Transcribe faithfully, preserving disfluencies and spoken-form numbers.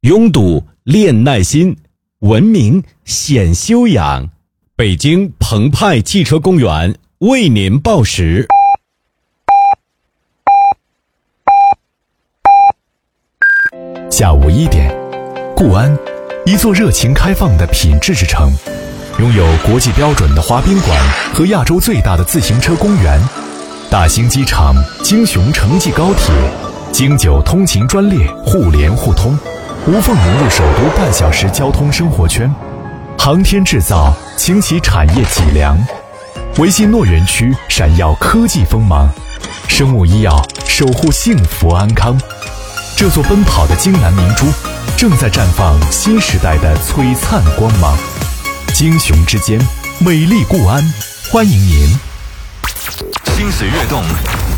拥堵练耐心，文明显修养。北京澎湃汽车公园为您报时。 下午一点，固安，一座热情开放的品质之城，拥有国际标准的滑冰馆和亚洲最大的自行车公园，大兴机场、京雄城际高铁、京九通勤专列互联互通，无缝融入首都半小时交通生活圈。航天制造倾起产业脊梁，维信诺园区闪耀科技锋芒，生物医药守护幸福安康。这座奔跑的京南明珠正在绽放新时代的璀璨光芒。京雄之间，美丽固安，欢迎您。 心随悦动，